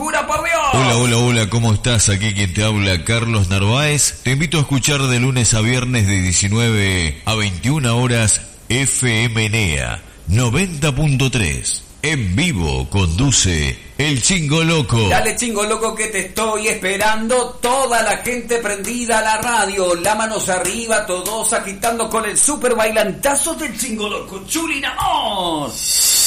¡Jura por Dios! Hola, hola, hola, ¿cómo estás? Aquí quien te habla, Carlos Narváez. Te invito a escuchar de lunes a viernes de 19 a 21 horas FM NEA 90.3. En vivo conduce el Chingo Loco. Dale, Chingo Loco, que te estoy esperando. Toda la gente prendida a la radio, las manos arriba, todos agitando con el super bailantazo del Chingo Loco. ¡Chulinamos!